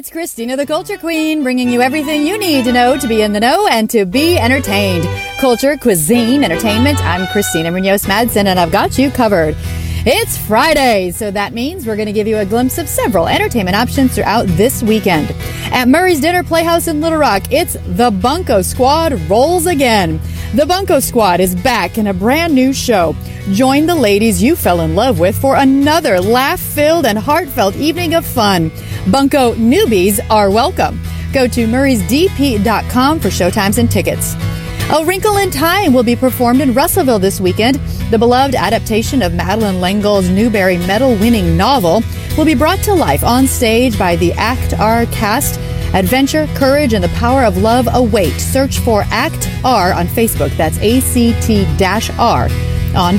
It's Christina the Culture Queen, bringing you everything you need to know to be in the know and to be entertained. Culture, cuisine, entertainment. I'm Christina Munoz Madsen, and I've got you covered. It's Friday, so that means we're going to give you a glimpse of several entertainment options throughout this weekend. At Murray's Dinner Playhouse in Little Rock, it's The Bunko Squad rolls again. The Bunko Squad is back in a brand new show. Join the ladies you fell in love with for another laugh-filled and heartfelt evening of fun. Bunko newbies are welcome. Go to murraysdp.com for showtimes and tickets. A Wrinkle in Time will be performed in Russellville this weekend. The beloved adaptation of Madeleine L'Engle's Newbery Medal-winning novel will be brought to life on stage by the Act R cast. Adventure, courage, and the power of love await. Search for Act R on Facebook. That's ACT-R on